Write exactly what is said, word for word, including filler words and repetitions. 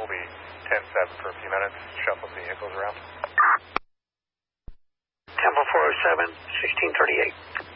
we'll be ten seven for a few minutes, shuffle vehicles around. Temple four oh seven, sixteen thirty-eight.